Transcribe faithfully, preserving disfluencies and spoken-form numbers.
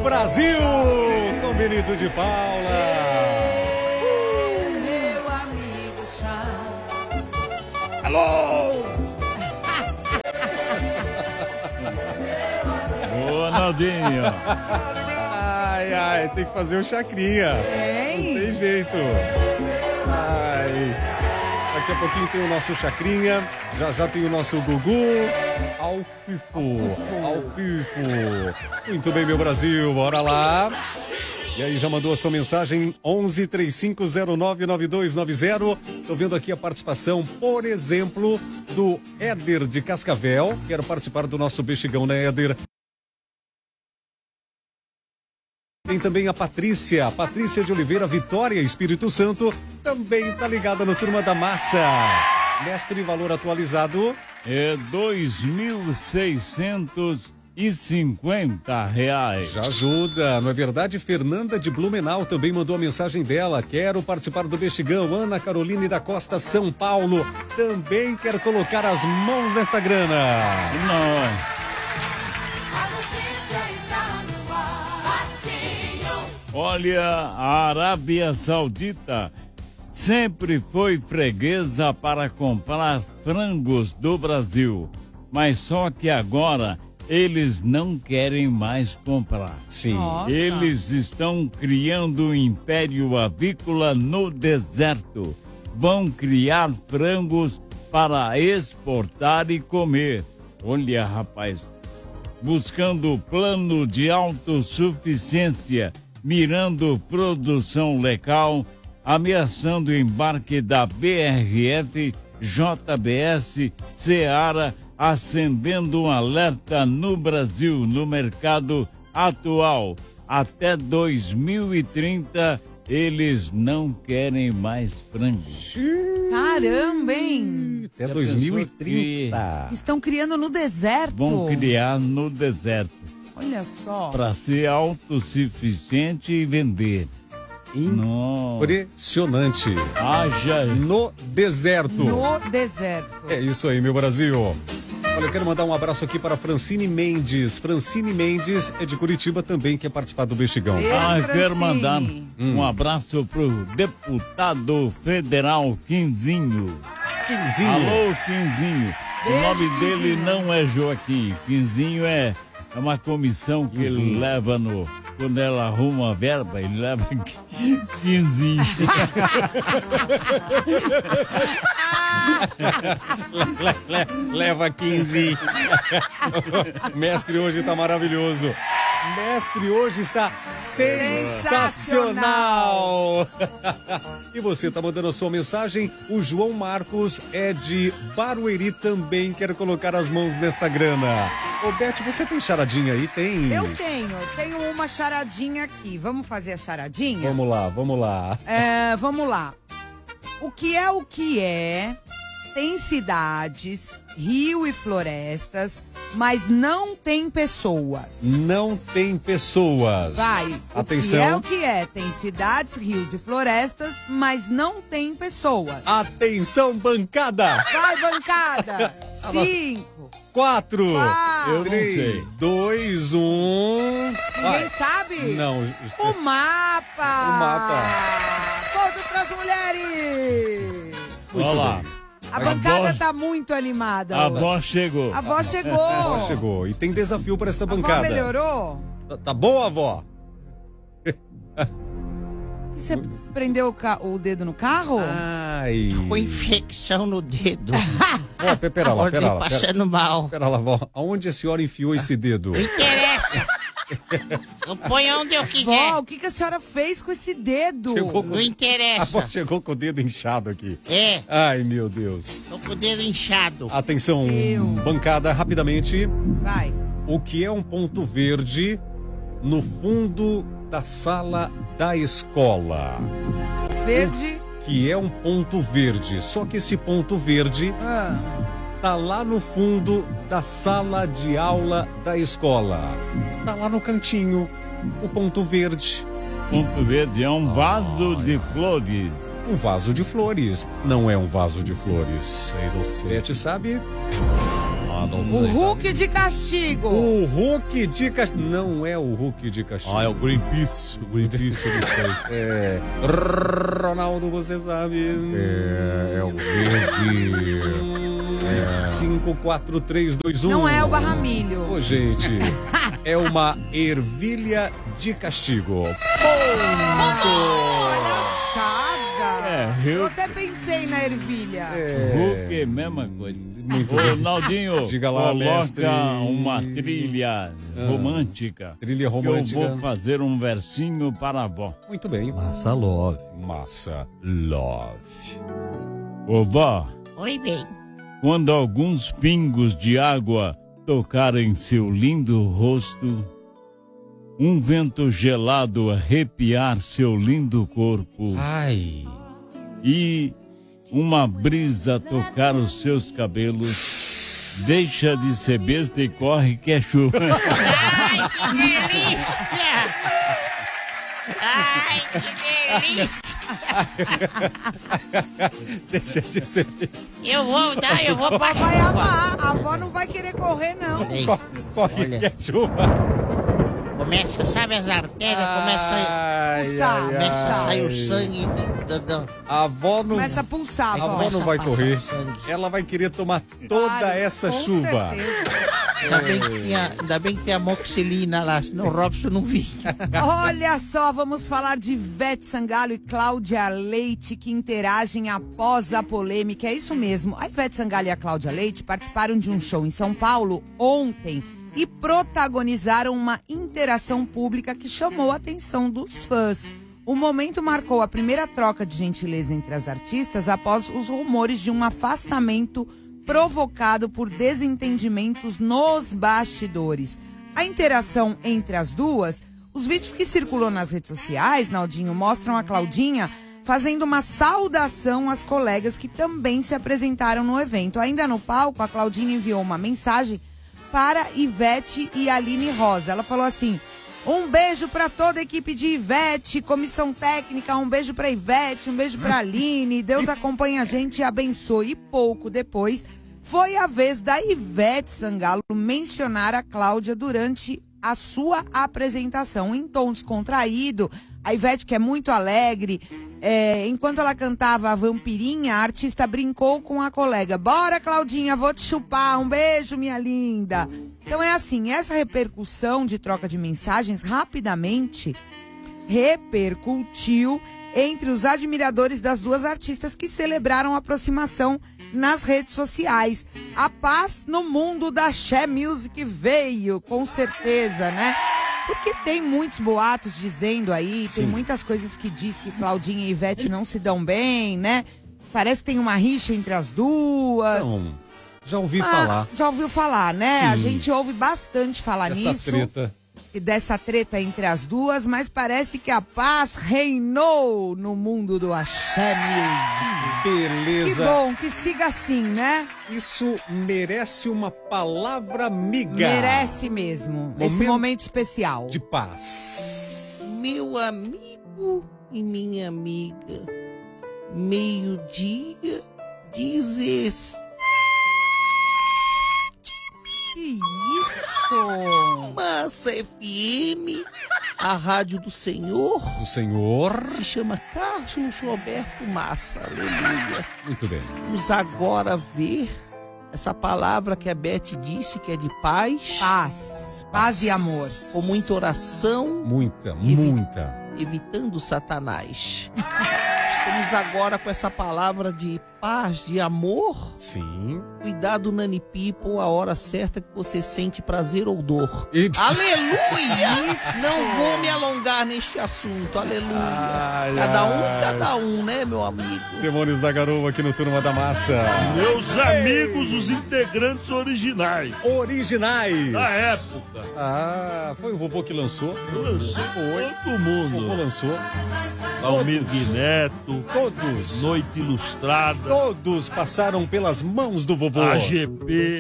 Brasil, com Benito de Paula. Ei, meu amigo Chá. Alô! Boa, Naldinho. Ai, ai, tem que fazer o chacrinha. Tem? Não tem jeito. Ai. Daqui a pouquinho tem o nosso chacrinha. Já já tem o nosso Gugu. Ao Fifo. Ao Fifo. Muito bem, meu Brasil. Bora lá. E aí, já mandou a sua mensagem? onze, três cinco zero nove, nove dois nove zero. Tô vendo aqui a participação, por exemplo, do Éder de Cascavel. Quero participar do nosso Bexigão, né, Éder? Tem também a Patrícia, Patrícia de Oliveira, Vitória, Espírito Santo, também tá ligada no Turma da Massa. Mestre, valor atualizado? É dois mil seiscentos e cinquenta reais. Já ajuda, não é verdade? Fernanda de Blumenau também mandou a mensagem dela. Quero participar do Bexigão. Ana Caroline da Costa, São Paulo, também quer colocar as mãos nesta grana. Não. Olha, a Arábia Saudita sempre foi freguesa para comprar frangos do Brasil, mas só que agora eles não querem mais comprar. Sim. Nossa. Eles estão criando um império avícola no deserto. Vão criar frangos para exportar e comer. Olha, rapaz, buscando plano de autossuficiência, mirando produção local, ameaçando o embarque da B R F, J B S, Seara, acendendo um alerta no Brasil, no mercado atual. Até dois mil e trinta, eles não querem mais frango. Caramba, hein? Até Já dois mil e trinta. Estão criando no deserto. Vão criar no deserto. Olha só. Para ser autossuficiente e vender. Nossa. Impressionante. Haja. No deserto. No deserto. É isso aí, meu Brasil. Olha, eu quero mandar um abraço aqui para Francine Mendes. Francine Mendes é de Curitiba também, quer participar do Bexigão. Beijo, Ah, eu quero Francine. mandar um abraço pro deputado federal Quinzinho. Quinzinho. Alô, Quinzinho. O Beijo, nome dele Quinzinho. não é Joaquim. Quinzinho é, é uma comissão que Quinzinho. ele leva no... Quando ela arruma a verba, ele leva Quinzinho. Le- le- leva quinze. Mestre hoje tá maravilhoso. Mestre hoje está sensacional. E você tá mandando a sua mensagem? O João Marcos é de Barueri, também quer colocar as mãos nesta grana. Ô, Beth, você tem charadinha aí? Tem? Eu tenho, tenho uma charadinha aqui. Vamos fazer a charadinha? Vamos lá, vamos lá. É, vamos lá. O que é o que é? Tem cidades, rio e florestas, mas não tem pessoas. Não tem pessoas. Vai. O Atenção. que é o que é? Tem cidades, rios e florestas, mas não tem pessoas. Atenção, bancada. Vai, bancada. mas- Cinco. Quatro. Quatro. Eu não Três, sei. dois, um. Ninguém Vai. sabe? Não. O mapa. O mapa. Ponto pras mulheres. Muito Olha lá. bem. A Mas bancada avó- tá muito animada. A hoje. avó chegou. A avó chegou. A avó chegou. E tem desafio para esta A avó bancada. melhorou? Tá, tá boa, avó? Você prendeu o, ca- o dedo no carro? Ai. Com infecção no dedo. Ó, pe- pera lá, Acordei pera lá. Pera, passando mal. pera lá, avó. Aonde a senhora enfiou esse dedo? Não interessa. Eu ponho onde eu quiser. Vó, o que, que a senhora fez com esse dedo? Chegou Não A avó interessa. chegou com o dedo inchado aqui. É, Ai, meu Deus. tô com o dedo inchado. Atenção, Meu. bancada, rapidamente. Vai. O que é um ponto verde no fundo da sala da escola? Verde. Que é um ponto verde. Só que esse ponto verde Ah, tá lá no fundo da sala de aula da escola. Tá lá no cantinho, o ponto verde. Ponto Verde é um vaso de flores. Um vaso de flores. Não é um vaso de flores. Beth sabe? Ah, não O sei. Hulk de castigo. O Hulk de castigo. Não é o Hulk de castigo. Ah, é o Greenpeace. O Greenpeace, eu não sei. É. Ronaldo, você sabe. É, é o verde. É. cinco, quatro, três, dois, um. Não é o Barramilho. Ô, gente. É uma ervilha de castigo. Palhaçada. É, Eu Hulk, até pensei na ervilha. Hulk é a mesma coisa. Muito Ô, bem. Naldinho, Diga lá, coloca mestre. uma trilha romântica. Trilha romântica. Que eu vou fazer um versinho para a avó. Muito bem. Massa Love. Massa Love. Ô, vó, Oi, bem. quando alguns pingos de água tocarem seu lindo rosto, um vento gelado arrepiar seu lindo corpo Ai. e uma brisa tocar os seus cabelos, deixa de ser besta e corre que é chuva. Ai, que delícia! Ai, que delícia! Deixa de ser. Eu vou dar, eu vou pra Vai chuva. amar. A avó não vai querer correr, não. Ei, Corre Olha. que é chuva. começa, sabe, as artérias, começa, a- Ai, Pulsar. ai, começa a sair ai. o sangue do, do, do- A avó não. Começa a pulsar, A avó. avó não vai Começa a correr. passar o sangue. Ela vai querer tomar toda Vai, essa com chuva. certeza. Ainda bem que tem a- ainda bem que tem a moxilina lá, senão o Robson não vinha. Olha só, vamos falar de Ivete Sangalo e Cláudia Leite que interagem após a polêmica. É isso mesmo. A Ivete Sangalo e a Cláudia Leite participaram de um show em São Paulo ontem e protagonizaram uma interação pública que chamou a atenção dos fãs. O momento marcou a primeira troca de gentileza entre as artistas após os rumores de um afastamento provocado por desentendimentos nos bastidores. A interação entre as duas, os vídeos que circulam nas redes sociais, Naldinho, mostram a Claudinha fazendo uma saudação às colegas que também se apresentaram no evento. Ainda no palco, a Claudinha enviou uma mensagem para Ivete e Aline Rosa. Ela falou assim: um beijo para toda a equipe de Ivete, comissão técnica, um beijo para Ivete, um beijo para Aline, Deus acompanha a gente e abençoe. E pouco depois, foi a vez da Ivete Sangalo mencionar a Cláudia durante a sua apresentação. Em tom descontraído, a Ivete, que é muito alegre, é, enquanto ela cantava a Vampirinha, a artista brincou com a colega. Bora, Claudinha, vou te chupar, um beijo, minha linda. Então é assim, essa repercussão de troca de mensagens rapidamente repercutiu entre os admiradores das duas artistas que celebraram a aproximação nas redes sociais. A paz no mundo da Xé Music veio, com certeza, né? Porque tem muitos boatos dizendo aí, tem Sim. muitas coisas que diz que Claudinha e Ivete não se dão bem, né? Parece que tem uma rixa entre as duas. Não, já ouvi Ah, falar já ouviu falar, né? Sim. A gente ouve bastante falar dessa nisso. treta. E dessa treta entre as duas, mas parece que a paz reinou no mundo do Axé Music. Que Beleza. bom, que siga assim, né? Isso merece uma palavra amiga. Merece mesmo. Esse Momento momento especial. De paz. Meu amigo e minha amiga, meio-dia, dezessete. Que isso? Massa F M, a rádio do Senhor, O Senhor. se chama Carlos Roberto Massa, aleluia. Muito bem. Vamos agora ver essa palavra que a Beth disse, que é de paz, Paz. Paz e amor. com muita oração, Muita, Evi- muita. evitando Satanás. Estamos agora com essa palavra de paz, de amor. Sim. Cuidado, Nani People, a hora certa que você sente prazer ou dor. E... Aleluia! Não vou me alongar neste assunto, aleluia. Ai, Cada um, ai. cada um, né, meu amigo? Demônios da Garoa aqui no Turma da Massa. Meus amigos, os integrantes originais Originais. da época. Ah, foi o vovô que lançou. Lançou Foi. todo O vovô mundo. lançou. Almir Neto, Todos. Noite Ilustrada, Todos passaram pelas mãos do vovô. A G P.